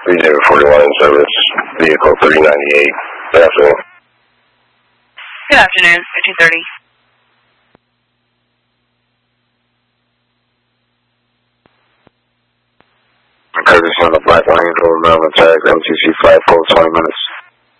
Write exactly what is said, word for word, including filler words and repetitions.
three zero four one in service, vehicle thirty ninety-eight. Good afternoon. Good afternoon, fifteen thirty. Courtesy on the Black Line, Maryland tag, M T C flagpole, twenty minutes.